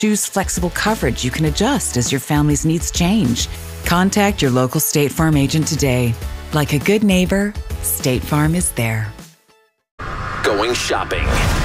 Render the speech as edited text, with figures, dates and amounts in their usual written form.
Choose flexible coverage you can adjust as your family's needs change. Contact your local State Farm agent today. Like a good neighbor, State Farm is there. Going shopping.